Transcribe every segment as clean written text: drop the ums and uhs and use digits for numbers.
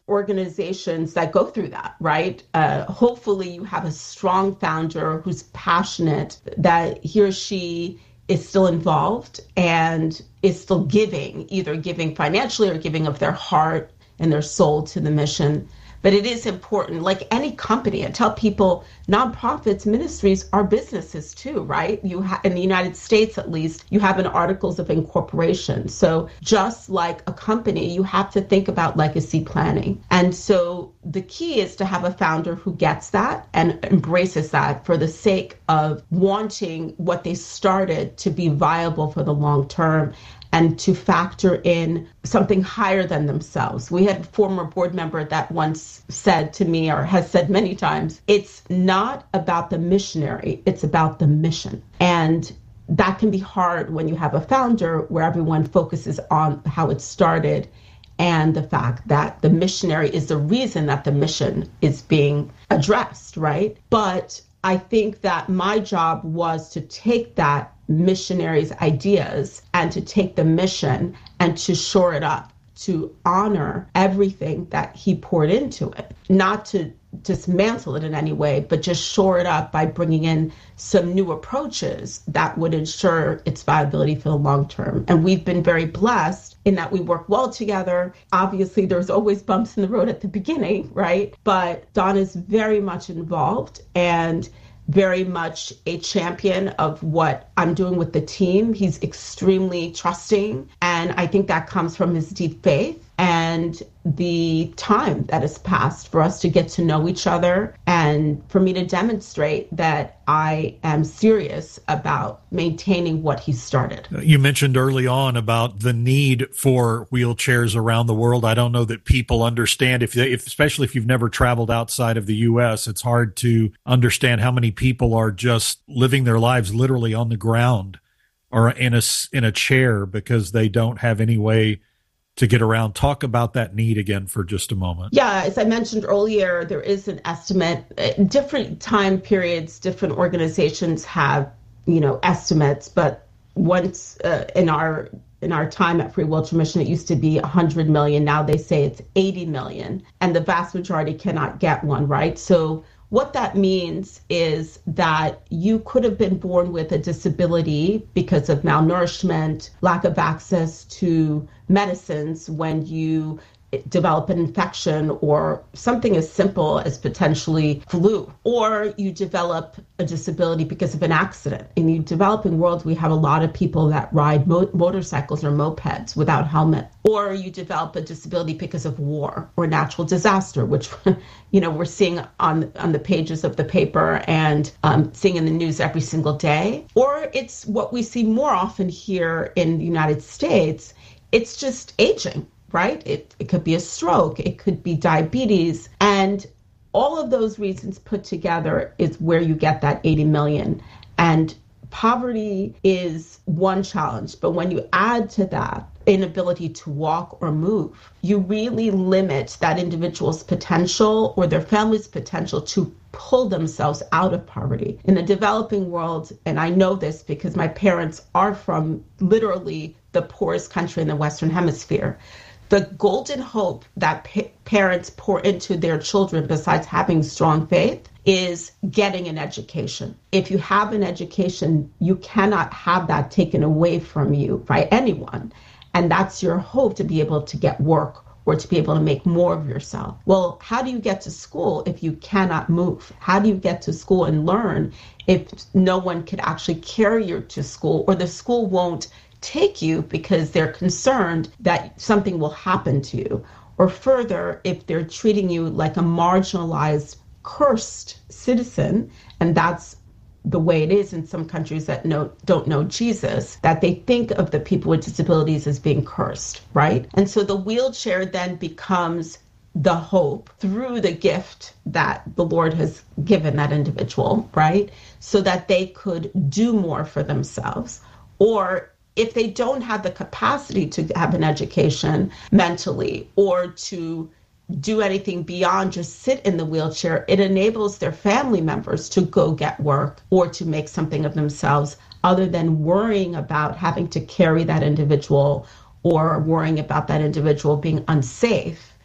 organizations that go through that, right? Hopefully you have a strong founder who's passionate, that he or she is still involved and is still giving, either giving financially or giving of their heart and their soul to the mission. But it is important, like any company, I tell people, nonprofits, ministries are businesses too, right? In the United States, at least, you have an articles of incorporation. So just like a company, you have to think about legacy planning. And so the key is to have a founder who gets that and embraces that for the sake of wanting what they started to be viable for the long term, and to factor in something higher than themselves. We had a former board member that once said to me, or has said many times, it's not about the missionary, it's about the mission. And that can be hard when you have a founder where everyone focuses on how it started and the fact that the missionary is the reason that the mission is being addressed, right? But I think that my job was to take that missionaries' ideas and to take the mission and to shore it up, to honor everything that he poured into it, not to dismantle it in any way, but just shore it up by bringing in some new approaches that would ensure its viability for the long term. And we've been very blessed in that we work well together. Obviously, there's always bumps in the road at the beginning, right? But Don is very much involved and very much a champion of what I'm doing with the team. He's extremely trusting, and I think that comes from his deep faith and the time that has passed for us to get to know each other and for me to demonstrate that I am serious about maintaining what he started. You mentioned early on about the need for wheelchairs around the world. I don't know that people understand, especially if you've never traveled outside of the U.S., it's hard to understand how many people are just living their lives literally on the ground or in a chair because they don't have any way to get around. Talk about that need again for just a moment. Yeah, as I mentioned earlier, there is an estimate. Different time periods, different organizations have, estimates. But once in our time at Free Wheelchair Mission, it used to be 100 million. Now they say it's 80 million, and the vast majority cannot get one, right? So what that means is that you could have been born with a disability because of malnourishment, lack of access to medicines when you develop an infection or something as simple as potentially flu, or you develop a disability because of an accident. In the developing world, we have a lot of people that ride motorcycles or mopeds without helmet, or you develop a disability because of war or natural disaster, which we're seeing on the pages of the paper and seeing in the news every single day. Or it's what we see more often here in the United States. It's just aging, right? It could be a stroke, it could be diabetes, and all of those reasons put together is where you get that 80 million. And poverty is one challenge, but when you add to that inability to walk or move, you really limit that individual's potential or their family's potential to pull themselves out of poverty. In the developing world, and I know this because my parents are from literally the poorest country in the Western Hemisphere, the golden hope that parents pour into their children, besides having strong faith, is getting an education. If you have an education, you cannot have that taken away from you by anyone. And that's your hope, to be able to get work or to be able to make more of yourself. Well, how do you get to school if you cannot move? How do you get to school and learn if no one could actually carry you to school, or the school won't take you because they're concerned that something will happen to you? Or further, if they're treating you like a marginalized, cursed citizen, and that's the way it is in some countries that don't know Jesus, that they think of the people with disabilities as being cursed, right? And so the wheelchair then becomes the hope through the gift that the Lord has given that individual, right? So that they could do more for themselves. Or if they don't have the capacity to have an education mentally or to do anything beyond just sit in the wheelchair, it enables their family members to go get work or to make something of themselves, other than worrying about having to carry that individual or worrying about that individual being unsafe.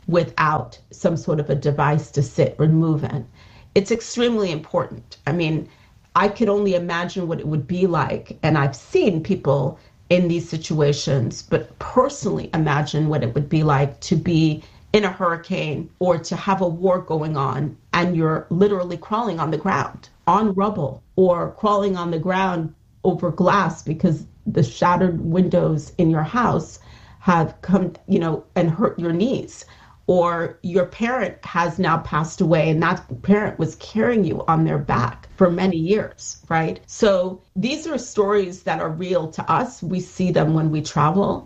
without some sort of a device to sit or move in. It's extremely important. I mean, I could only imagine what it would be like, and I've seen people in these situations, but personally imagine what it would be like to be in a hurricane or to have a war going on and you're literally crawling on the ground, on rubble, or crawling on the ground over glass because the shattered windows in your house have come, and hurt your knees. Or your parent has now passed away and that parent was carrying you on their back for many years, right? So these are stories that are real to us. We see them when we travel.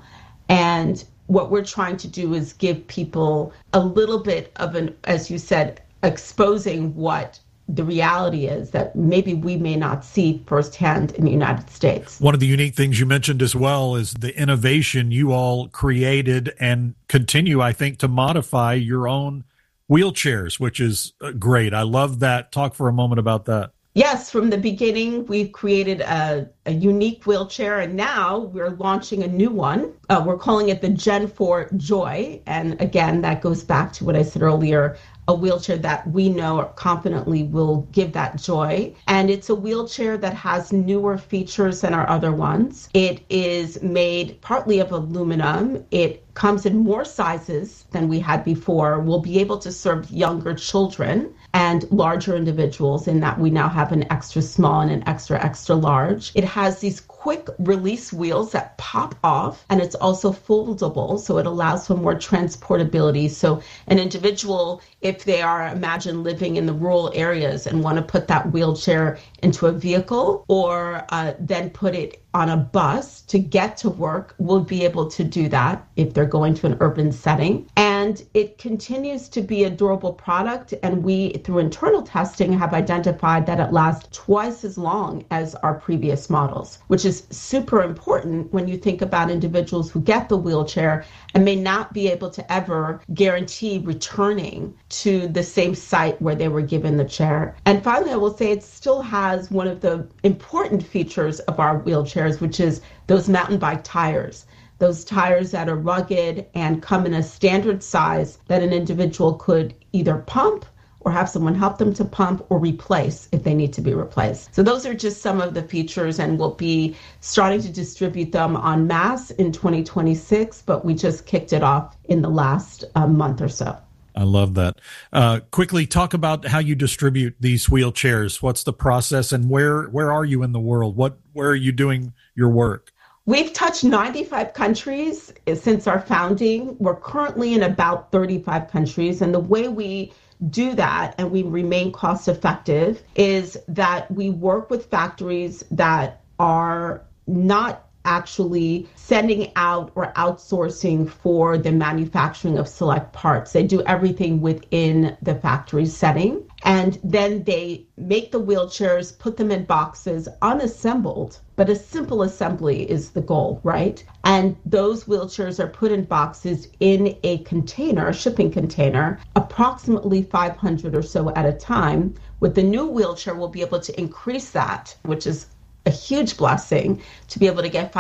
And what we're trying to do is give people a little bit of as you said, exposing what the reality is that maybe we may not see firsthand in the United States. One of the unique things you mentioned as well is the innovation you all created and continue, I think, to modify your own wheelchairs, which is great. I love that. Talk for a moment about that. Yes, from the beginning, we've created a unique wheelchair, and now we're launching a new one. We're calling it the Gen 4 Joy. And again, that goes back to what I said earlier, a wheelchair that we know confidently will give that joy. And it's a wheelchair that has newer features than our other ones. It is made partly of aluminum. It comes in more sizes than we had before. We'll be able to serve younger children and larger individuals in that we now have an extra small and an extra large. It has these quick release wheels that pop off, and it's also foldable, so it allows for more transportability. So an individual, if they are, imagine living in the rural areas and want to put that wheelchair into a vehicle or then put it on a bus to get to work, will be able to do that if they're going to an urban setting. And it continues to be a durable product. And we, through internal testing, have identified that it lasts twice as long as our previous models, which is super important when you think about individuals who get the wheelchair and may not be able to ever guarantee returning to the same site where they were given the chair. And finally, I will say it still has one of the important features of our wheelchairs, which is those mountain bike tires. Those tires that are rugged and come in a standard size that an individual could either pump or have someone help them to pump or replace if they need to be replaced. So those are just some of the features, and we'll be starting to distribute them en masse in 2026, but we just kicked it off in the last month or so. I love that. Quickly talk about how you distribute these wheelchairs. What's the process, and where are you in the world? Where are you doing your work? We've touched 95 countries since our founding. We're currently in about 35 countries. And the way we do that, and we remain cost effective, is that we work with factories that are not actually sending out or outsourcing for the manufacturing of select parts. They do everything within the factory setting. And then they make the wheelchairs, put them in boxes, unassembled, but a simple assembly is the goal, right? And those wheelchairs are put in boxes in a container, a shipping container, approximately 500 or so at a time. With the new wheelchair, we'll be able to increase that, which is a huge blessing, to be able to get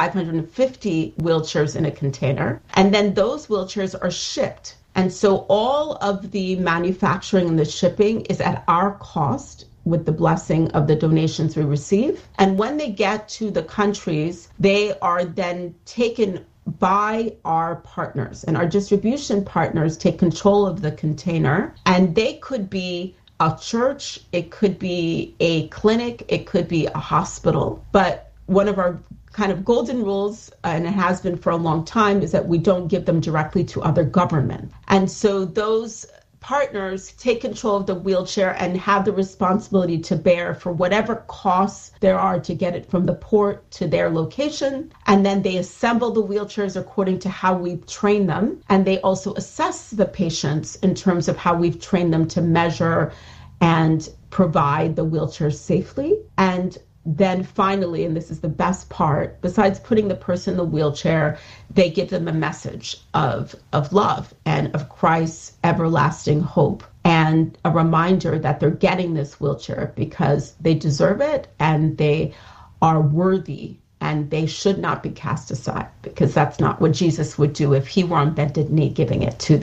550 wheelchairs in a container. And then those wheelchairs are shipped. And so all of the manufacturing and the shipping is at our cost with the blessing of the donations we receive. And when they get to the countries, they are then taken by our partners. And our distribution partners take control of the container. And they could be a church, it could be a clinic, it could be a hospital. But one of our kind of golden rules, and it has been for a long time, is that we don't give them directly to other government. And so those partners take control of the wheelchair and have the responsibility to bear for whatever costs there are to get it from the port to their location. And then they assemble the wheelchairs according to how we've trained them. And they also assess the patients in terms of how we've trained them to measure and provide the wheelchair safely. And then finally, and this is the best part, besides putting the person in the wheelchair, they give them a message of love and of Christ's everlasting hope, and a reminder that they're getting this wheelchair because they deserve it and they are worthy, and they should not be cast aside, because that's not what Jesus would do if he were on bended knee giving it to them.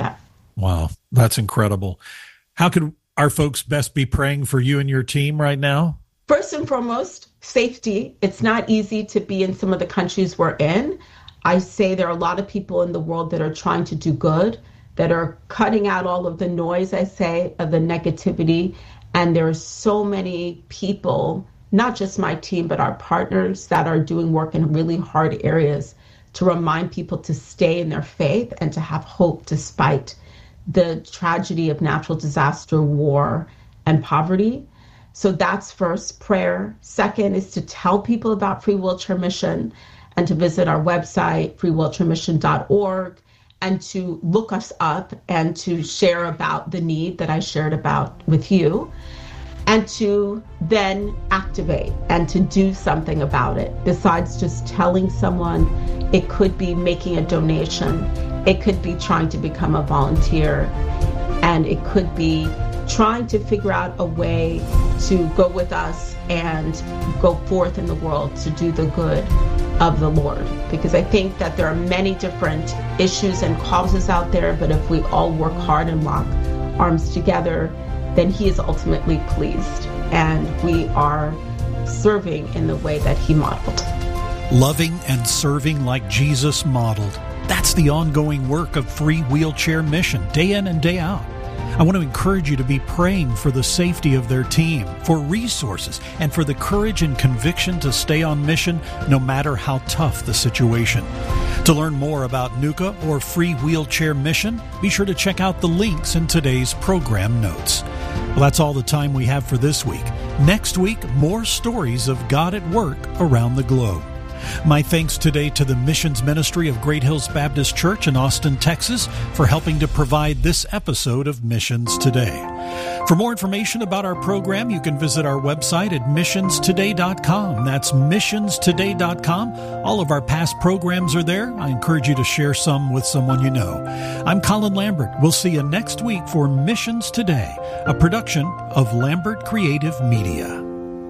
Wow, that's incredible. How could our folks best be praying for you and your team right now? First and foremost, safety. It's not easy to be in some of the countries we're in. I say there are a lot of people in the world that are trying to do good, that are cutting out all of the noise, I say, of the negativity. And there are so many people, not just my team, but our partners that are doing work in really hard areas to remind people to stay in their faith and to have hope despite the tragedy of natural disaster, war, and poverty. So that's first, prayer. Second is to tell people about Free Wheelchair Mission and to visit our website, freewheelchairmission.org, and to look us up and to share about the need that I shared about with you, and to then activate and to do something about it. Besides just telling someone, it could be making a donation, it could be trying to become a volunteer, and it could be trying to figure out a way to go with us and go forth in the world to do the good of the Lord. Because I think that there are many different issues and causes out there, but if we all work hard and lock arms together, then He is ultimately pleased, and we are serving in the way that He modeled. Loving and serving like Jesus modeled. That's the ongoing work of Free Wheelchair Mission, day in and day out. I want to encourage you to be praying for the safety of their team, for resources, and for the courage and conviction to stay on mission no matter how tough the situation. To learn more about NUCA or Free Wheelchair Mission, be sure to check out the links in today's program notes. Well, that's all the time we have for this week. Next week, more stories of God at work around the globe. My thanks today to the Missions Ministry of Great Hills Baptist Church in Austin, Texas, for helping to provide this episode of Missions Today. For more information about our program, you can visit our website at missionstoday.com. That's missionstoday.com. All of our past programs are there. I encourage you to share some with someone you know. I'm Colin Lambert. We'll see you next week for Missions Today, a production of Lambert Creative Media.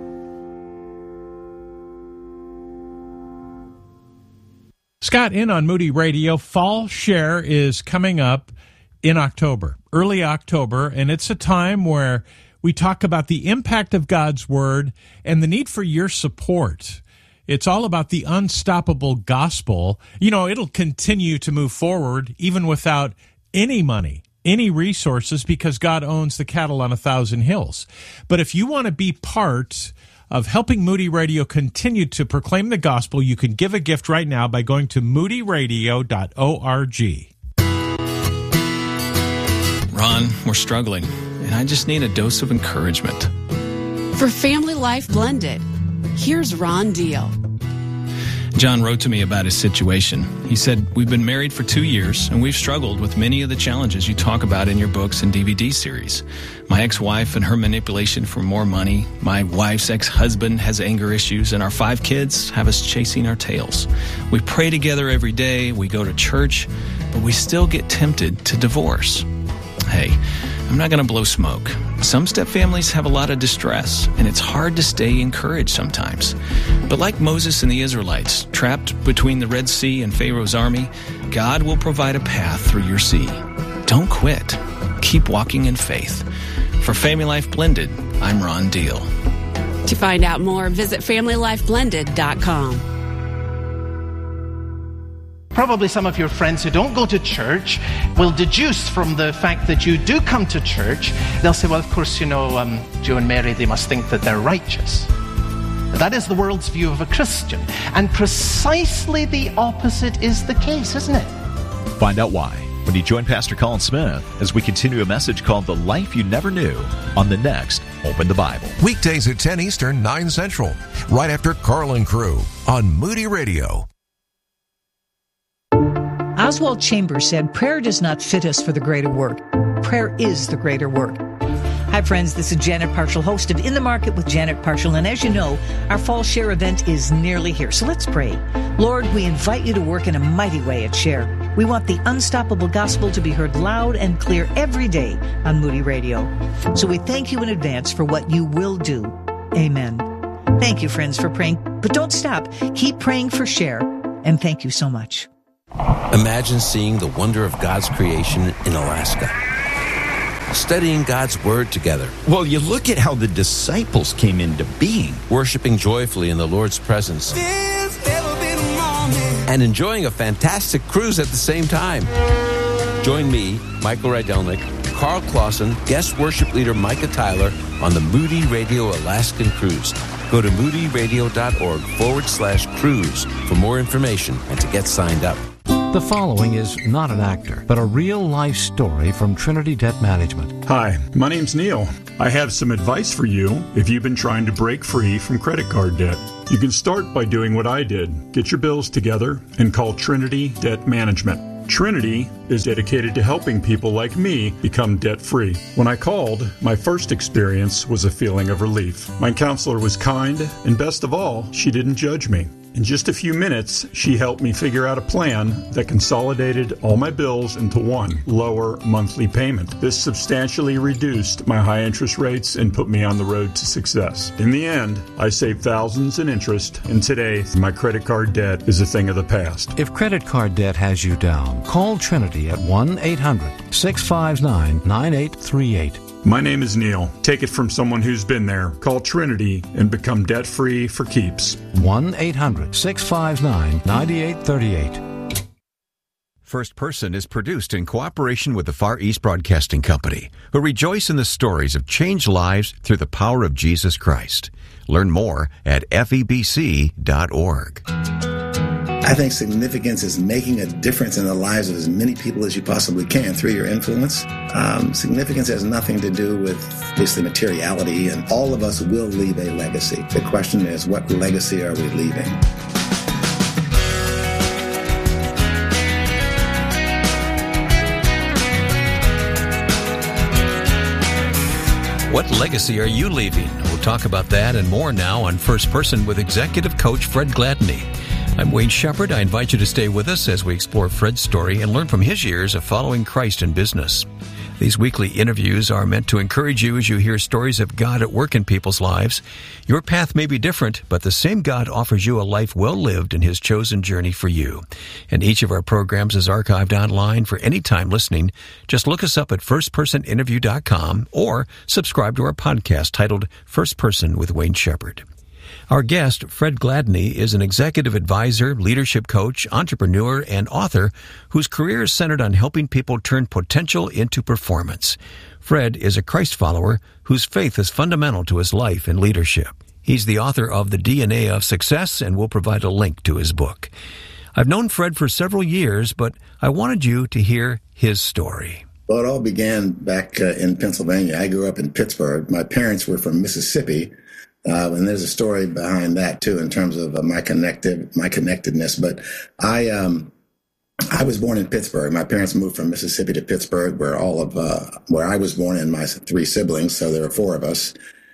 Scott, in on Moody Radio, Fall Share is coming up in October, early October, and it's a time where we talk about the impact of God's Word and the need for your support. It's all about the unstoppable gospel. You know, it'll continue to move forward even without any money, any resources, because God owns the cattle on 1,000 hills. But if you want to be part of helping Moody Radio continue to proclaim the gospel, you can give a gift right now by going to moodyradio.org. Ron, we're struggling, and I just need a dose of encouragement. For Family Life Blended, here's Ron Deal. John wrote to me about his situation. He said, "We've been married for 2 years, and we've struggled with many of the challenges you talk about in your books and DVD series. My ex-wife and her manipulation for more money, my wife's ex-husband has anger issues, and our 5 kids have us chasing our tails. We pray together every day, we go to church, but we still get tempted to divorce." Hey, I'm not going to blow smoke. Some step families have a lot of distress, and it's hard to stay encouraged sometimes. But like Moses and the Israelites, trapped between the Red Sea and Pharaoh's army, God will provide a path through your sea. Don't quit. Keep walking in faith. For Family Life Blended, I'm Ron Deal. To find out more, visit FamilyLifeBlended.com. Probably some of your friends who don't go to church will deduce from the fact that you do come to church, they'll say, well, of course, Joe and Mary, they must think that they're righteous. That is the world's view of a Christian. And precisely the opposite is the case, isn't it? Find out why when you join Pastor Colin Smith as we continue a message called The Life You Never Knew on the next Open the Bible. Weekdays at 10 Eastern, 9 Central, right after Carlin Crew on Moody Radio. Oswald Chambers said, "Prayer does not fit us for the greater work. Prayer is the greater work." Hi, friends. This is Janet Parshall, host of In the Market with Janet Parshall. And as you know, our Fall Share event is nearly here. So let's pray. Lord, we invite you to work in a mighty way at Share. We want the unstoppable gospel to be heard loud and clear every day on Moody Radio. So we thank you in advance for what you will do. Amen. Thank you, friends, for praying. But don't stop. Keep praying for Share. And thank you so much. Imagine seeing the wonder of God's creation in Alaska. Studying God's Word together. Well, you look at how the disciples came into being. Worshiping joyfully in the Lord's presence. And enjoying a fantastic cruise at the same time. Join me, Michael Rydelnik, Carl Clausen, guest worship leader Micah Tyler on the Moody Radio Alaskan Cruise. Go to moodyradio.org/cruise for more information and to get signed up. The following is not an actor, but a real-life story from Trinity Debt Management. Hi, my name's Neil. I have some advice for you if you've been trying to break free from credit card debt. You can start by doing what I did. Get your bills together and call Trinity Debt Management. Trinity is dedicated to helping people like me become debt-free. When I called, my first experience was a feeling of relief. My counselor was kind, and best of all, she didn't judge me. In just a few minutes, she helped me figure out a plan that consolidated all my bills into one lower monthly payment. This substantially reduced my high interest rates and put me on the road to success. In the end, I saved thousands in interest, and today, my credit card debt is a thing of the past. If credit card debt has you down, call Trinity at 1-800-659-9838. My name is Neil. Take it from someone who's been there. Call Trinity and become debt-free for keeps. 1-800-659-9838. First Person is produced in cooperation with the Far East Broadcasting Company, who rejoice in the stories of changed lives through the power of Jesus Christ. Learn more at febc.org. I think significance is making a difference in the lives of as many people as you possibly can through your influence. Significance has nothing to do with basically materiality, and all of us will leave a legacy. The question is, what legacy are we leaving? What legacy are you leaving? We'll talk about that and more now on First Person with Executive Coach Fred Gladney. I'm Wayne Shepherd. I invite you to stay with us as we explore Fred's story and learn from his years of following Christ in business. These weekly interviews are meant to encourage you as you hear stories of God at work in people's lives. Your path may be different, but the same God offers you a life well lived in His chosen journey for you. And each of our programs is archived online for any time listening. Just look us up at firstpersoninterview.com or subscribe to our podcast titled First Person with Wayne Shepherd. Our guest, Fred Gladney, is an executive advisor, leadership coach, entrepreneur, and author whose career is centered on helping people turn potential into performance. Fred is a Christ follower whose faith is fundamental to his life and leadership. He's the author of The DNA of Success, and we'll provide a link to his book. I've known Fred for several years, but I wanted you to hear his story. Well, it all began back in Pennsylvania. I grew up in Pittsburgh. My parents were from Mississippi. And there's a story behind that too, in terms of my connectedness. But I was born in Pittsburgh. My parents moved from Mississippi to Pittsburgh, where where I was born and my three siblings. So there were four of us.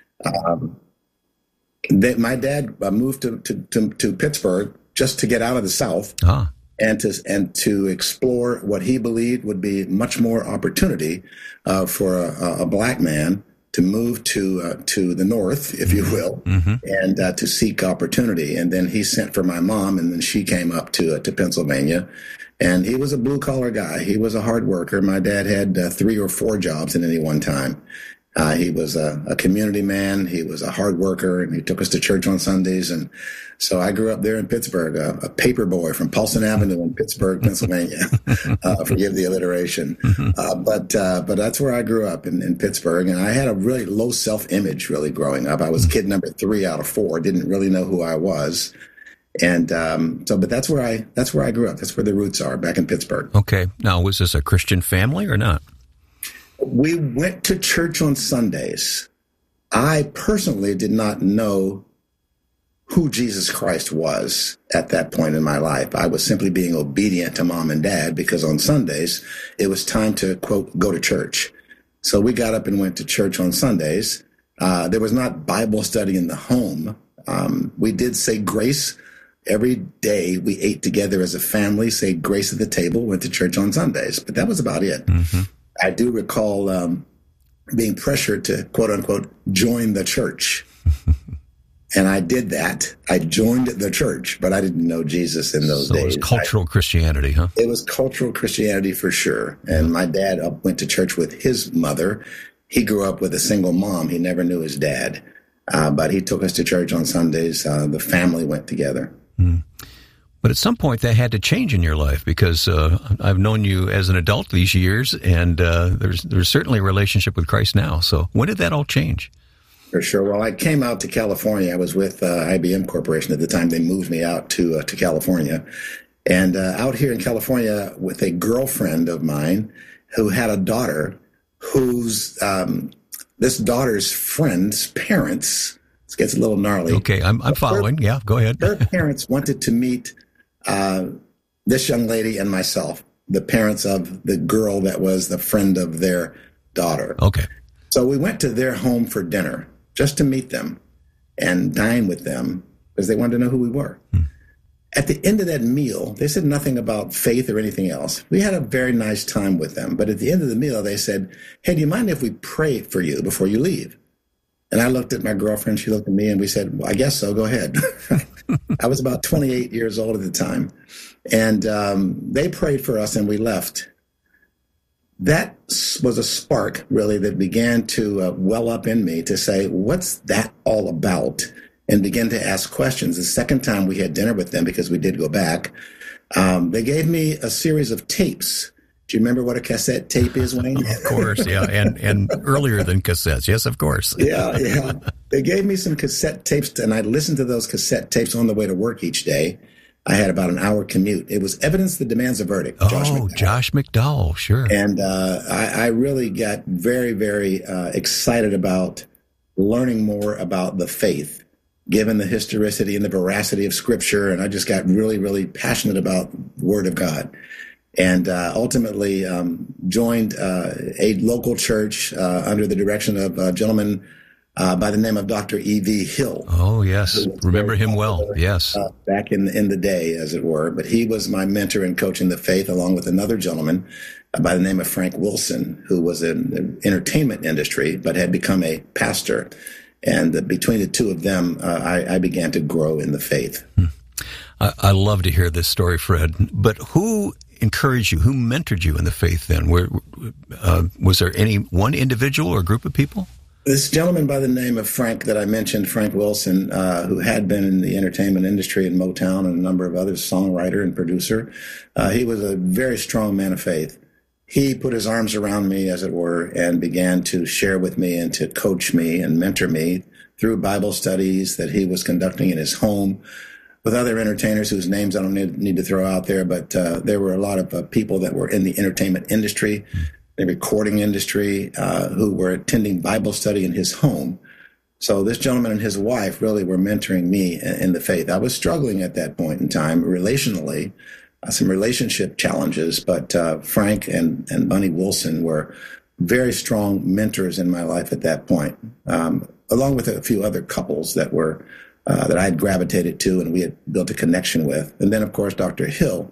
My dad moved to Pittsburgh just to get out of the South and to explore what he believed would be much more opportunity for a black man to move to the north, if you will, and to seek opportunity. And then he sent for my mom, and then she came up to Pennsylvania. And he was a blue-collar guy. He was a hard worker. My dad had 3 or 4 jobs at any one time. He was a community man. He was a hard worker, and he took us to church on Sundays. And so I grew up there in Pittsburgh, a paper boy from Paulson Avenue in Pittsburgh, Pennsylvania. Forgive the alliteration. But that's where I grew up in Pittsburgh. And I had a really low self-image really growing up. I was kid number 3 out of 4, didn't really know who I was. And but that's where I grew up. That's where the roots are, back in Pittsburgh. Okay. Now, was this a Christian family or not? We went to church on Sundays. I personally did not know who Jesus Christ was at that point in my life. I was simply being obedient to mom and dad because on Sundays it was time to, quote, go to church. So we got up and went to church on Sundays. There was not Bible study in the home. We did say grace every day. We ate together as a family, say grace at the table, went to church on Sundays, but that was about it. I do recall being pressured to, quote unquote, join the church. And I did that. I joined the church, but I didn't know Jesus in those days. So it was cultural Christianity, huh? It was cultural Christianity for sure. And my dad went to church with his mother. He grew up with a single mom. He never knew his dad. But he took us to church on Sundays. The family went together. Mm. But at some point, that had to change in your life, because I've known you as an adult these years, and there's certainly a relationship with Christ now. So when did that all change? For sure. Well, I came out to California. I was with IBM Corporation at the time. They moved me out to California. And out here in California with a girlfriend of mine who had a daughter whose this daughter's friend's parents, this gets a little gnarly. Okay, I'm following. Yeah, go ahead. Her parents wanted to meet this young lady and myself, the parents of the girl that was the friend of their daughter. Okay. So we went to their home for dinner just to meet them and dine with them because they wanted to know who we were. At the end of that meal, they said nothing about faith or anything else. We had a very nice time with them. But at the end of the meal, they said, hey, do you mind if we pray for you before you leave? And I looked at my girlfriend. She looked at me, and we said, well, I guess so. Go ahead. I was about 28 years old at the time. And they prayed for us, and we left. That was a spark, really, that began to well up in me to say, what's that all about? And begin to ask questions. The second time we had dinner with them, because we did go back, they gave me a series of tapes. Do you remember what a cassette tape is, Wayne? Of course, yeah, and earlier than cassettes. Yes, of course. Yeah. They gave me some cassette tapes, and I listened to those cassette tapes on the way to work each day. I had about an hour commute. It was Evidence That Demands a Verdict. Josh McDowell, sure. And I really got very, very excited about learning more about the faith, given the historicity and the veracity of Scripture. And I just got really, really passionate about the Word of God. And ultimately joined a local church under the direction of a gentleman by the name of Dr. E.V. Hill. Oh, yes. Remember him well. Yes. Back in the day, as it were. But he was my mentor in coaching the faith, along with another gentleman by the name of Frank Wilson, who was in the entertainment industry, but had become a pastor. And between the two of them, I began to grow in the faith. I love to hear this story, Fred. But who encouraged you? Who mentored you in the faith then? Was there any one individual or group of people? This gentleman by the name of Frank that I mentioned, Frank Wilson, who had been in the entertainment industry in Motown and a number of others, songwriter and producer, he was a very strong man of faith. He put his arms around me, as it were, and began to share with me and to coach me and mentor me through Bible studies that he was conducting in his home with other entertainers whose names I don't need to throw out there, but there were a lot of people that were in the entertainment industry, the recording industry, who were attending Bible study in his home. So this gentleman and his wife really were mentoring me in the faith. I was struggling at that point in time relationally, some relationship challenges, but Frank and Bunny Wilson were very strong mentors in my life at that point, along with a few other couples that were that I had gravitated to and we had built a connection with. And then, of course, Dr. Hill,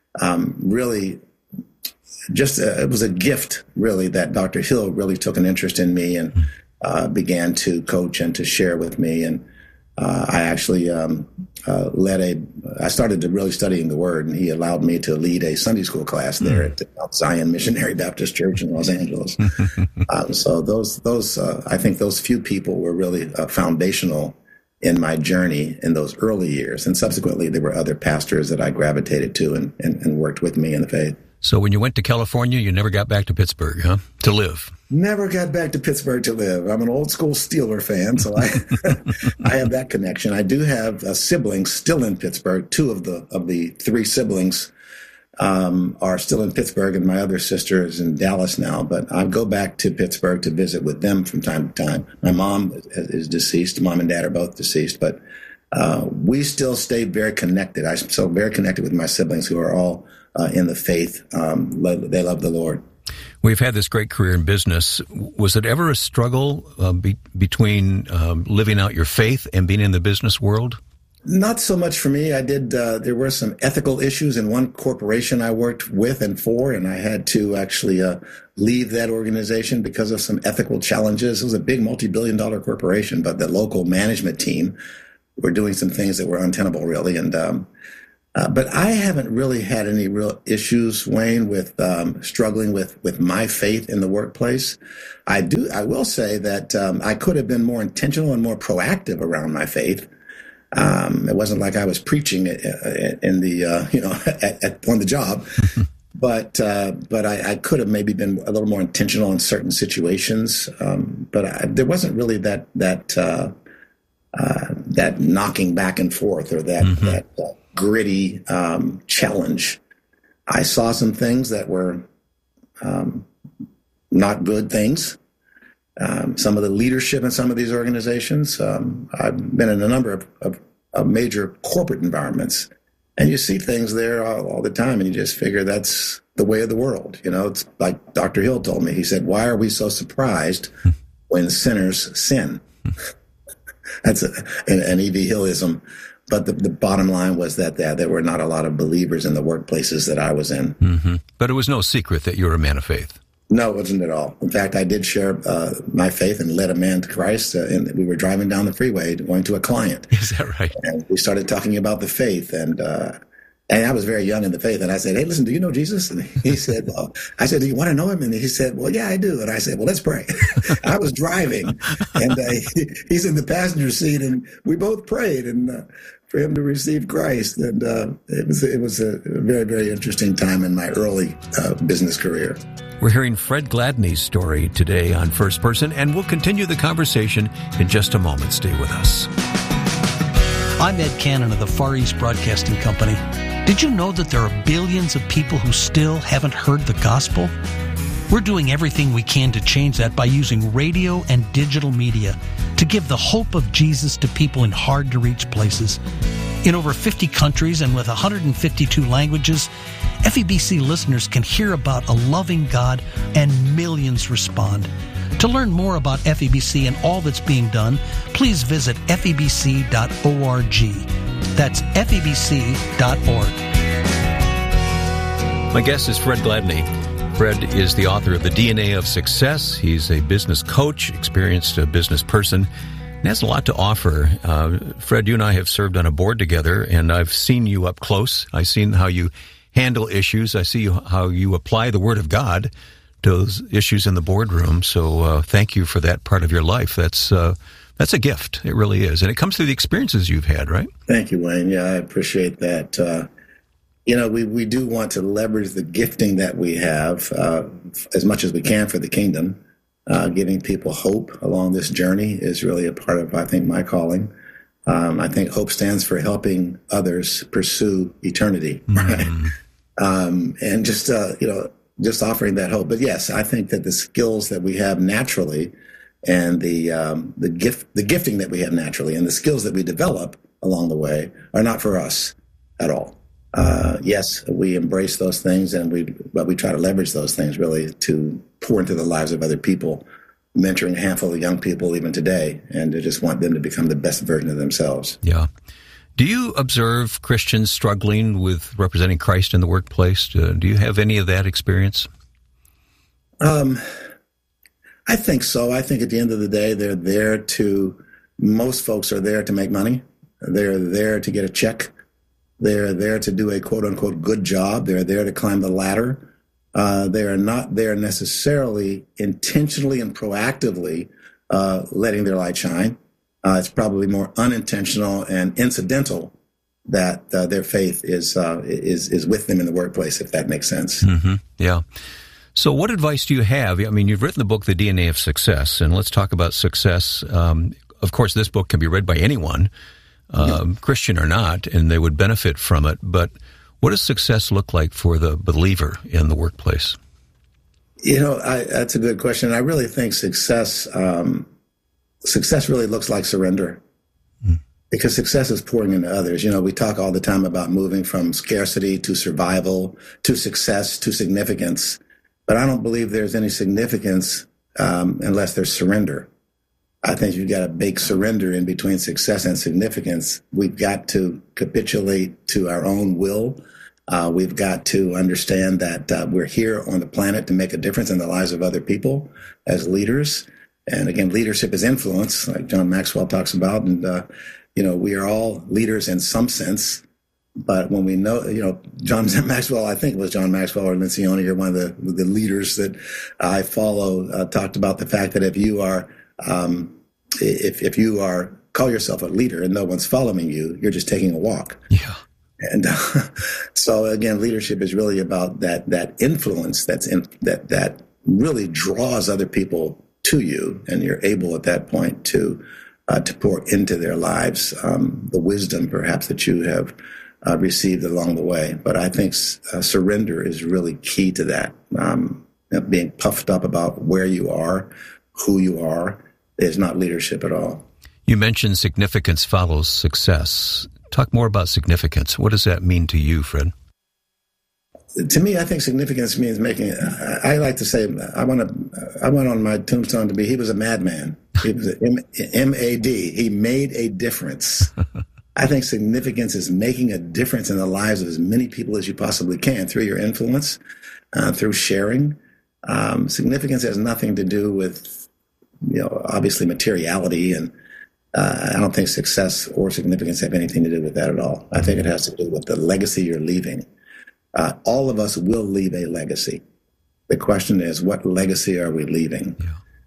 really just it was a gift, really, that Dr. Hill really took an interest in me and began to coach and to share with me. And I actually I started to really studying the Word, and he allowed me to lead a Sunday school class there at Mount Zion Missionary Baptist Church in Los Angeles. So those I think those few people were really foundational in my journey in those early years. And subsequently, there were other pastors that I gravitated to and worked with me in the faith. So when you went to California, you never got back to Pittsburgh, huh? To live? Never got back to Pittsburgh to live. I'm an old school Steeler fan, so I have that connection. I do have siblings still in Pittsburgh. Two of the three siblings are still in Pittsburgh, and my other sister is in Dallas now. But I go back to Pittsburgh to visit with them from time to time. My mom is deceased. Mom and dad are both deceased, but we still stay very connected. I'm so very connected with my siblings who are all in the faith. They love the Lord. We've had this great career in business. Was it ever a struggle between living out your faith and being in the business world? Not so much for me. I did. There were some ethical issues in one corporation I worked with and for, and I had to actually leave that organization because of some ethical challenges. It was a big multi-billion-dollar corporation, but the local management team were doing some things that were untenable, really. And but I haven't really had any real issues, Wayne, with struggling with my faith in the workplace. I will say that I could have been more intentional and more proactive around my faith. It wasn't like I was preaching in the on the job, but I could have maybe been a little more intentional in certain situations. But there wasn't really that knocking back and forth or that gritty challenge. I saw some things that were not good things. Some of the leadership in some of these organizations. I've been in a number of major corporate environments, and you see things there all the time, and you just figure that's the way of the world. It's like Dr. Hill told me. He said, "Why are we so surprised when sinners sin?" That's an E.V. Hillism. But the bottom line was that there were not a lot of believers in the workplaces that I was in. Mm-hmm. But it was no secret that you were a man of faith. No, it wasn't at all. In fact, I did share my faith and led a man to Christ. And we were driving down the freeway going to a client. Is that right? And we started talking about the faith. And I was very young in the faith. And I said, "Hey, listen, do you know Jesus?" And he said, "Well," I said, "Do you want to know him?" And he said, "Well, yeah, I do." And I said, "Well, let's pray." I was driving, and he's in the passenger seat, and we both prayed and for him to receive Christ. And it was a very, very interesting time in my early business career. We're hearing Fred Gladney's story today on First Person, and we'll continue the conversation in just a moment. Stay with us. I'm Ed Cannon of the Far East Broadcasting Company. Did you know that there are billions of people who still haven't heard the gospel? We're doing everything we can to change that by using radio and digital media to give the hope of Jesus to people in hard-to-reach places. In over 50 countries and with 152 languages, FEBC listeners can hear about a loving God, and millions respond. To learn more about FEBC and all that's being done, please visit febc.org. That's febc.org. My guest is Fred Gladney. Fred is the author of The DNA of Success. He's a business coach, experienced business person, and has a lot to offer. Fred, you and I have served on a board together, and I've seen you up close. I've seen how you handle issues. I see how you apply the Word of God to those issues in the boardroom. So thank you for that part of your life. That's a gift. It really is. And it comes through the experiences you've had, right? Thank you, Wayne. Yeah, I appreciate that. We do want to leverage the gifting that we have as much as we can for the kingdom. Giving people hope along this journey is really a part of, I think, my calling. I think hope stands for helping others pursue eternity, right? And just offering that hope. But yes, I think that the skills that we have naturally, and the gifting that we have naturally, and the skills that we develop along the way are not for us at all. Yes, we embrace those things, but we try to leverage those things really to pour into the lives of other people, mentoring a handful of young people even today, and to just want them to become the best version of themselves. Yeah. Do you observe Christians struggling with representing Christ in the workplace? Do you have any of that experience? I think so. I think at the end of the day, most folks are there to make money. They're there to get a check. They're there to do a quote-unquote good job. They're there to climb the ladder. They are not there necessarily intentionally and proactively letting their light shine. It's probably more unintentional and incidental that their faith is with them in the workplace, if that makes sense. Mm-hmm. Yeah. So what advice do you have? I mean, you've written the book, The DNA of Success, and let's talk about success. Of course, this book can be read by anyone, Christian or not, and they would benefit from it. But what does success look like for the believer in the workplace? That's a good question. I really think success really looks like surrender, because success is pouring into others. We talk all the time about moving from scarcity to survival to success to significance, but I don't believe there's any significance unless there's surrender. I think you've got a big surrender in between success and significance. We've got to capitulate to our own will. We've got to understand that we're here on the planet to make a difference in the lives of other people as leaders. And again, leadership is influence, like John Maxwell talks about. And we are all leaders in some sense. But when we know, John Maxwell, I think it was John Maxwell or Lencioni, or one of the leaders that I follow, talked about the fact that if you are, call yourself a leader and no one's following you, you're just taking a walk. Yeah. And so again, leadership is really about that influence that really draws other people to you, and you're able at that point to pour into their lives the wisdom perhaps that you have received along the way. But I think surrender is really key to that. Being puffed up about where you are, who you are, is not leadership at all. You mentioned significance follows success. Talk more about significance. What does that mean to you, Fred? To me, I think significance means making. I like to say, I want on my tombstone to be, he was a madman. He was M-A-D. He made a difference. I think significance is making a difference in the lives of as many people as you possibly can through your influence, through sharing. Significance has nothing to do with, obviously materiality, and I don't think success or significance have anything to do with that at all. I think it has to do with the legacy you're leaving. All of us will leave a legacy. The question is, what legacy are we leaving?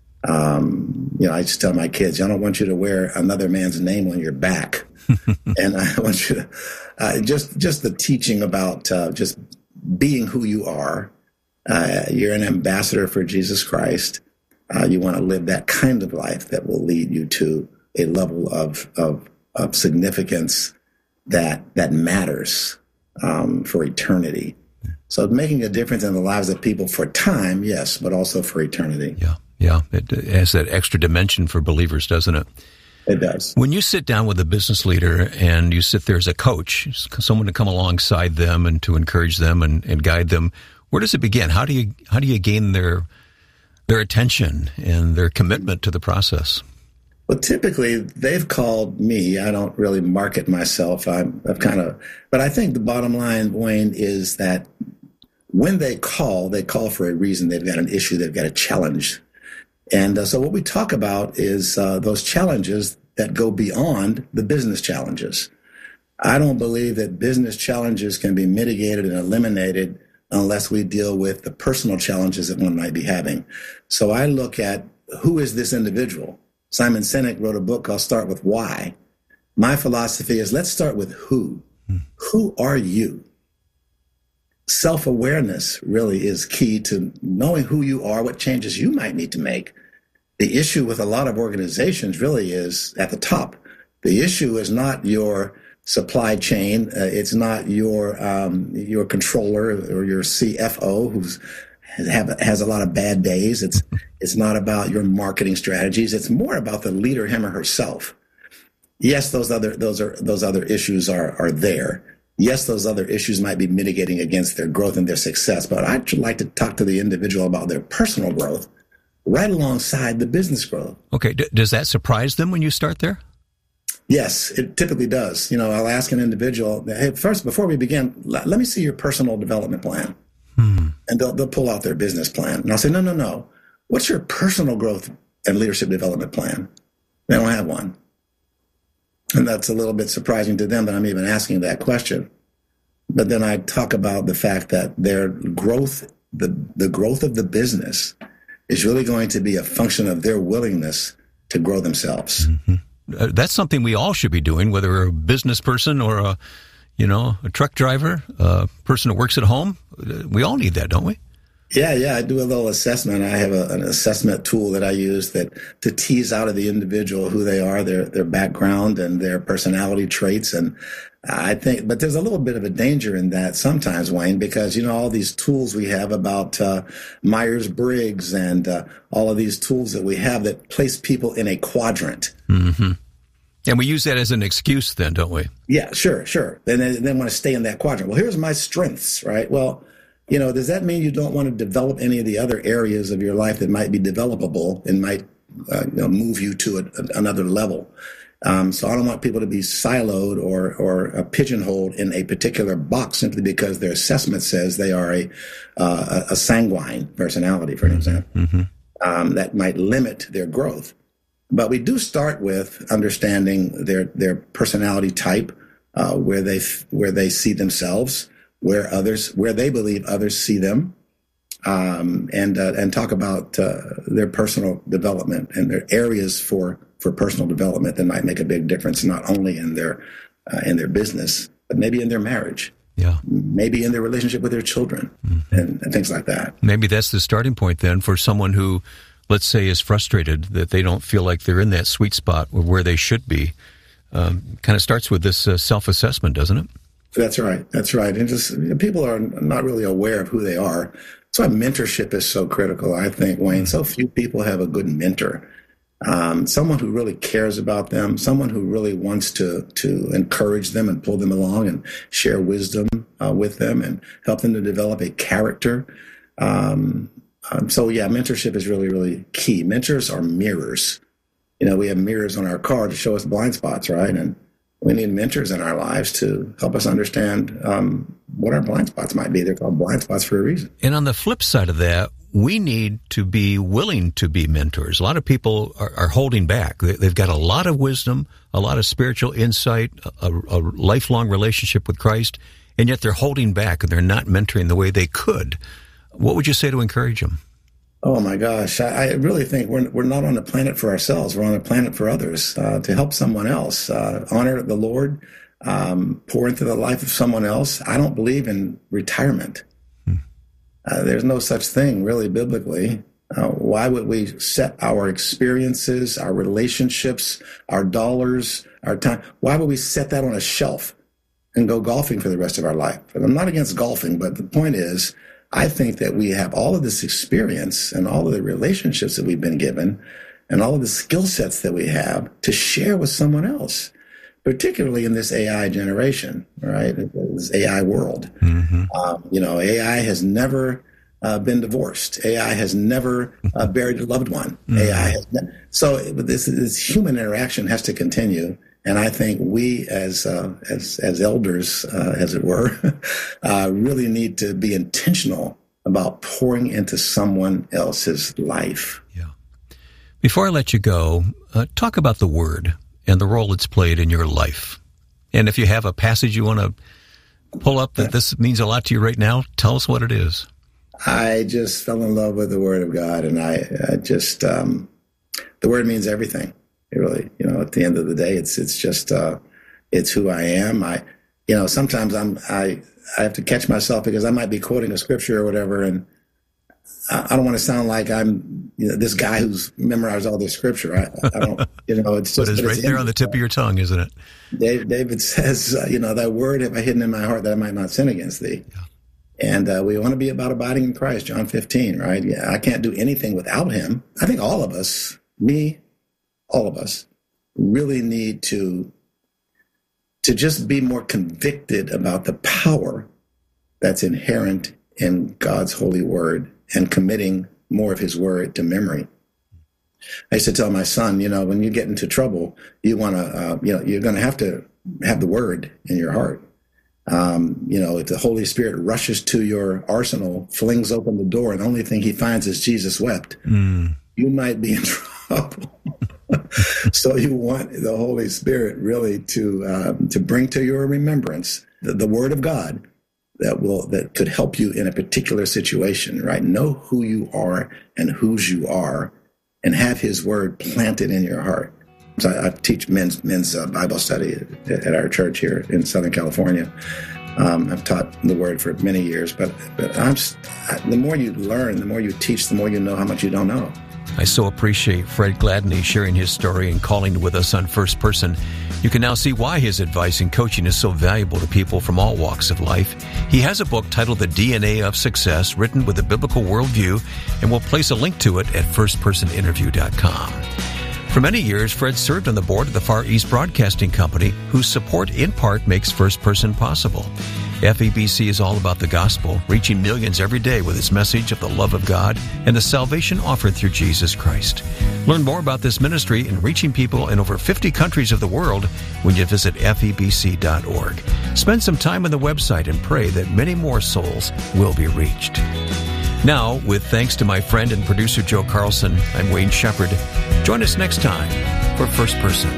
Yeah. I just tell my kids, I don't want you to wear another man's name on your back. And I want you to, just the teaching about just being who you are. You're an ambassador for Jesus Christ. You want to live that kind of life that will lead you to a level of significance that matters for eternity. So making a difference in the lives of people for time, yes, but also for eternity. Yeah. It has that extra dimension for believers, doesn't it? It does. When you sit down with a business leader and you sit there as a coach, someone to come alongside them and to encourage them and guide them, where does it begin? How do you gain their attention and their commitment to the process? Well, typically they've called me. I don't really market myself. But I think the bottom line, Wayne, is that when they call for a reason. They've got an issue. They've got a challenge. And so what we talk about is those challenges that go beyond the business challenges. I don't believe that business challenges can be mitigated and eliminated unless we deal with the personal challenges that one might be having. So I look at, who is this individual? Simon Sinek wrote a book called Start With Why. My philosophy is, let's start with who. Who are you? Self-awareness really is key to knowing who you are, what changes you might need to make. The issue with a lot of organizations really is at the top. The issue is not your supply chain. It's not your controller or your CFO who's has a lot of bad days. It's not about your marketing strategies. It's more about the leader, him or herself. Yes, those other issues are there. Yes, those other issues might be mitigating against their growth and their success. But I'd like to talk to the individual about their personal growth right alongside the business growth. Okay. Does that surprise them when you start there? Yes, it typically does. I'll ask an individual, hey, first, before we begin, let me see your personal development plan. And they'll pull out their business plan. And I'll say, no. What's your personal growth and leadership development plan? They don't have one. And that's a little bit surprising to them that I'm even asking that question. But then I talk about the fact that their growth, the growth of the business is really going to be a function of their willingness to grow themselves. Mm-hmm. That's something we all should be doing, whether we're a business person or a truck driver, a person who works at home. We all need that, don't we? Yeah. I do a little assessment. I have an assessment tool that I use to tease out of the individual who they are, their background and their personality traits. And I think, but there's a little bit of a danger in that sometimes, Wayne, because, all these tools we have about Myers-Briggs and all of these tools that we have that place people in a quadrant. Mm-hmm. And we use that as an excuse then, don't we? Yeah, sure. And they want to stay in that quadrant. Well, here's my strengths, right? Well, does that mean you don't want to develop any of the other areas of your life that might be developable and might move you to another level? So I don't want people to be siloed or pigeonholed in a particular box simply because their assessment says they are a sanguine personality, for an example. Mm-hmm. That might limit their growth. But we do start with understanding their personality type, where they see themselves, where they believe others see them, and talk about their personal development and their areas for personal development that might make a big difference, not only in their business, but maybe in their marriage. Yeah. Maybe in their relationship with their children, and things like that. Maybe that's the starting point then for someone who, let's say, is frustrated that they don't feel like they're in that sweet spot where they should be. Kind of starts with this self-assessment, doesn't it? That's right. And just people are not really aware of who they are. That's why mentorship is so critical, I think, Wayne. So few people have a good mentor. Someone who really cares about them, someone who really wants to encourage them and pull them along and share wisdom with them and help them to develop a character. So mentorship is really, really key. Mentors are mirrors. We have mirrors on our car to show us blind spots, right? And we need mentors in our lives to help us understand what our blind spots might be. They're called blind spots for a reason. And on the flip side of that, we need to be willing to be mentors. A lot of people are holding back. They've got a lot of wisdom, a lot of spiritual insight, a lifelong relationship with Christ, and yet they're holding back and they're not mentoring the way they could. What would you say to encourage them? Oh my gosh, I really think we're not on the planet for ourselves. We're on a planet for others, to help someone else, honor the Lord, pour into the life of someone else. I don't believe in retirement. There's no such thing really biblically. Why would we set our experiences, our relationships, our dollars, our time, why would we set that on a shelf and go golfing for the rest of our life? And I'm not against golfing, but the point is, I think that we have all of this experience and all of the relationships that we've been given and all of the skill sets that we have to share with someone else, particularly in this AI generation, right? This AI world. AI has never been divorced. AI has never buried a loved one. AI has so this human interaction has to continue. And I think we as elders, as it were, really need to be intentional about pouring into someone else's life. Yeah. Before I let you go, talk about the Word and the role it's played in your life. And if you have a passage you want to pull up that this means a lot to you right now, tell us what it is. I just fell in love with the Word of God, and I just the Word means everything. It really, at the end of the day, it's just it's who I am. Sometimes I have to catch myself because I might be quoting a scripture or whatever, and I don't want to sound like I'm this guy who's memorized all this scripture. I don't, it's just. But it's right there on the tip of your tongue, isn't it? David says, "Thy word have I hidden in my heart that I might not sin against thee." Yeah. And we want to be about abiding in Christ, John 15, right? Yeah, I can't do anything without him. I think all of us, all of us, really need to just be more convicted about the power that's inherent in God's holy word and committing more of his word to memory. I used to tell my son, when you get into trouble, you want to, you're going to have the word in your heart. If the Holy Spirit rushes to your arsenal, flings open the door, and the only thing he finds is Jesus wept, you might be in trouble. So you want the Holy Spirit really to bring to your remembrance the Word of God that could help you in a particular situation, right? Know who you are and whose you are, and have His Word planted in your heart. So I teach men's Bible study at our church here in Southern California. I've taught the Word for many years, but the more you learn, the more you teach, the more you know how much you don't know. I so appreciate Fred Gladney sharing his story and calling with us on First Person. You can now see why his advice and coaching is so valuable to people from all walks of life. He has a book titled The DNA of Success, written with a biblical worldview, and we'll place a link to it at firstpersoninterview.com. For many years, Fred served on the board of the Far East Broadcasting Company, whose support in part makes First Person possible. FEBC is all about the gospel, reaching millions every day with its message of the love of God and the salvation offered through Jesus Christ. Learn more about this ministry and reaching people in over 50 countries of the world when you visit febc.org. Spend some time on the website and pray that many more souls will be reached. Now, with thanks to my friend and producer Joe Carlson, I'm Wayne Shepherd. Join us next time for First Person.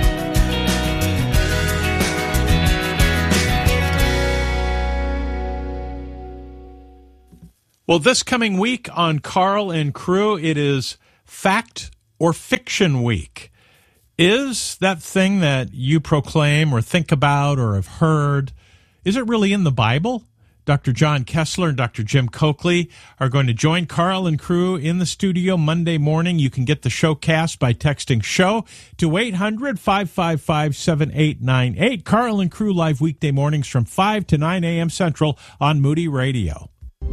Well, this coming week on Carl and Crew, it is Fact or Fiction Week. Is that thing that you proclaim or think about or have heard, is it really in the Bible? Dr. John Kessler and Dr. Jim Coakley are going to join Carl and Crew in the studio Monday morning. You can get the showcast by texting SHOW to 800-555-7898. Carl and Crew live weekday mornings from 5 to 9 a.m. Central on Moody Radio.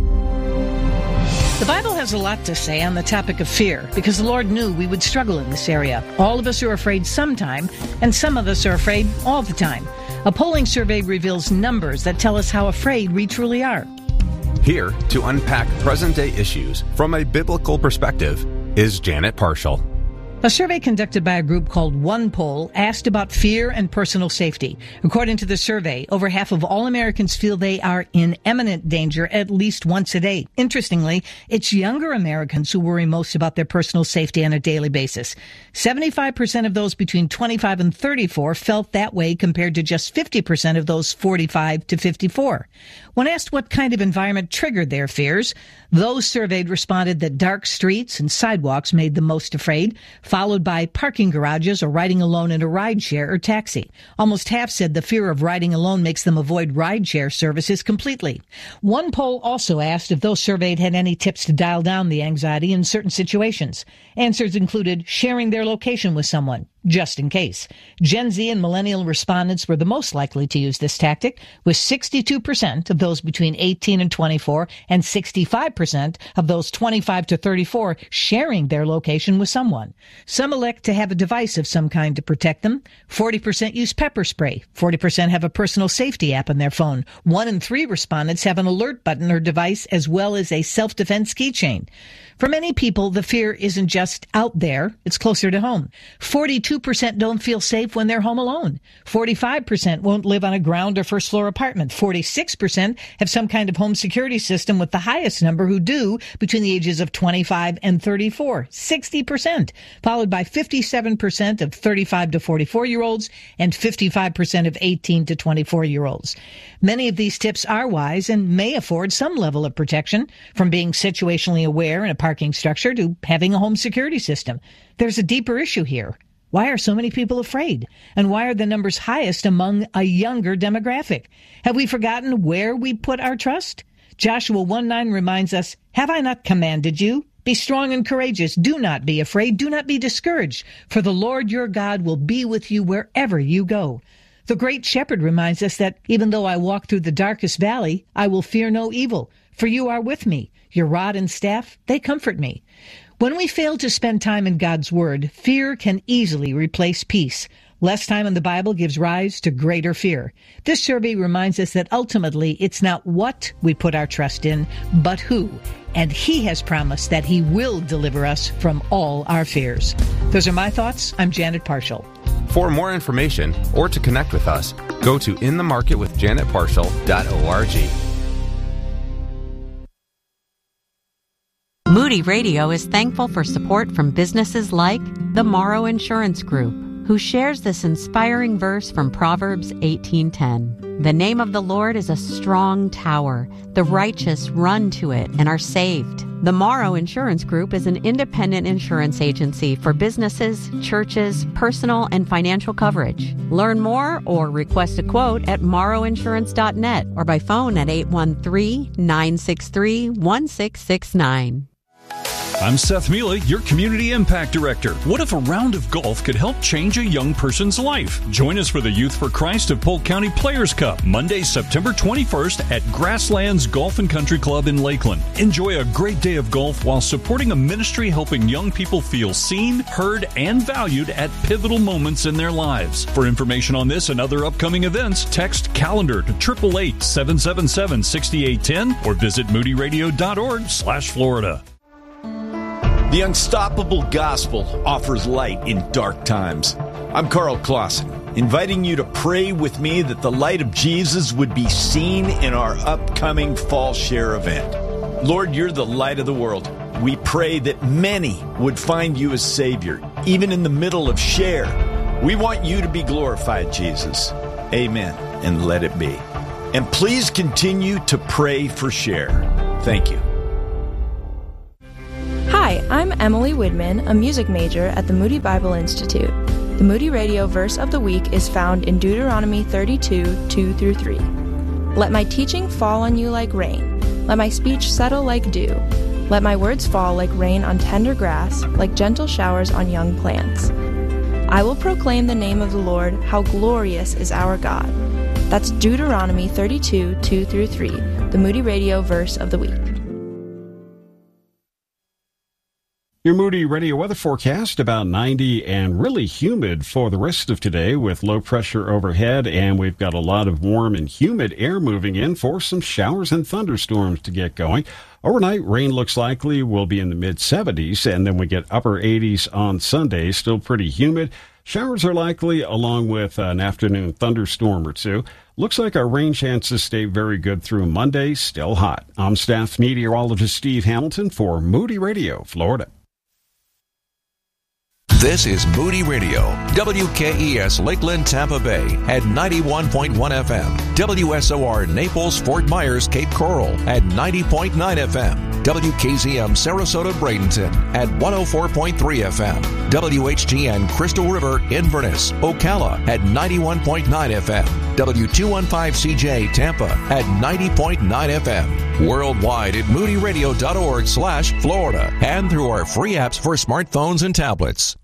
The Bible has a lot to say on the topic of fear because the Lord knew we would struggle in this area. All of us are afraid sometime, and some of us are afraid all the time. A polling survey reveals numbers that tell us how afraid we truly are. Here to unpack present-day issues from a biblical perspective is Janet Parshall. A survey conducted by a group called OnePoll asked about fear and personal safety. According to the survey, over half of all Americans feel they are in imminent danger at least once a day. Interestingly, it's younger Americans who worry most about their personal safety on a daily basis. 75% of those between 25 and 34 felt that way compared to just 50% of those 45 to 54. When asked what kind of environment triggered their fears, those surveyed responded that dark streets and sidewalks made them most afraid, followed by parking garages or riding alone in a rideshare or taxi. Almost half said the fear of riding alone makes them avoid rideshare services completely. One poll also asked if those surveyed had any tips to dial down the anxiety in certain situations. Answers included sharing their location with someone, just in case. Gen Z and millennial respondents were the most likely to use this tactic, with 62% of those between 18 and 24 and 65% of those 25 to 34 sharing their location with someone. Some elect to have a device of some kind to protect them. 40% use pepper spray. 40% have a personal safety app on their phone. 1 in 3 respondents have an alert button or device as well as a self-defense keychain. For many people, the fear isn't just out there, it's closer to home. 42% don't feel safe when they're home alone. 45% won't live on a ground or first floor apartment. 46% have some kind of home security system, with the highest number who do between the ages of 25 and 34. 60%, followed by 57% of 35 to 44-year-olds and 55% of 18 to 24-year-olds. Many of these tips are wise and may afford some level of protection, from being situationally aware in a parking structure to having a home security system. There's a deeper issue here. Why are so many people afraid? And why are the numbers highest among a younger demographic? Have we forgotten where we put our trust? Joshua 1:9 reminds us, "Have I not commanded you? Be strong and courageous. Do not be afraid. Do not be discouraged. For the Lord your God will be with you wherever you go." The Great Shepherd reminds us that even though I walk through the darkest valley, I will fear no evil, for you are with me. Your rod and staff, they comfort me. When we fail to spend time in God's Word, fear can easily replace peace. Less time in the Bible gives rise to greater fear. This survey reminds us that ultimately it's not what we put our trust in, but who. And He has promised that He will deliver us from all our fears. Those are my thoughts. I'm Janet Parshall. For more information or to connect with us, go to inthemarketwithjanetparshall.org. Moody Radio is thankful for support from businesses like the Morrow Insurance Group, who shares this inspiring verse from Proverbs 18:10. The name of the Lord is a strong tower. The righteous run to it and are saved. The Morrow Insurance Group is an independent insurance agency for businesses, churches, personal and financial coverage. Learn more or request a quote at morrowinsurance.net or by phone at 813-963-1669. I'm Seth Mila, your Community Impact Director. What if a round of golf could help change a young person's life? Join us for the Youth for Christ of Polk County Players Cup, Monday, September 21st at Grasslands Golf and Country Club in Lakeland. Enjoy a great day of golf while supporting a ministry helping young people feel seen, heard, and valued at pivotal moments in their lives. For information on this and other upcoming events, text calendar to 888-777-6810 or visit moodyradio.org/Florida. The Unstoppable Gospel offers light in dark times. I'm Carl Clausen, inviting you to pray with me that the light of Jesus would be seen in our upcoming Fall Share event. Lord, you're the light of the world. We pray that many would find you as Savior, even in the middle of Share. We want you to be glorified, Jesus. Amen, and let it be. And please continue to pray for Share. Thank you. Hi, I'm Emily Widman, a music major at the Moody Bible Institute. The Moody Radio Verse of the Week is found in Deuteronomy 32, 2-3. Let my teaching fall on you like rain. Let my speech settle like dew. Let my words fall like rain on tender grass, like gentle showers on young plants. I will proclaim the name of the Lord, how glorious is our God. That's Deuteronomy 32, 2-3, the Moody Radio Verse of the Week. Your Moody Radio weather forecast, about 90 and really humid for the rest of today with low pressure overhead, and we've got a lot of warm and humid air moving in for some showers and thunderstorms to get going. Overnight, rain looks likely will be in the mid-70s, and then we get upper 80s on Sunday, still pretty humid. Showers are likely along with an afternoon thunderstorm or two. Looks like our rain chances stay very good through Monday, still hot. I'm staff meteorologist Steve Hamilton for Moody Radio, Florida. This is Moody Radio, WKES Lakeland, Tampa Bay at 91.1 FM, WSOR Naples, Fort Myers, Cape Coral at 90.9 FM, WKZM Sarasota, Bradenton at 104.3 FM, WHGN Crystal River, Inverness, Ocala at 91.9 FM, W215CJ Tampa at 90.9 FM, worldwide at moodyradio.org/Florida, and through our free apps for smartphones and tablets.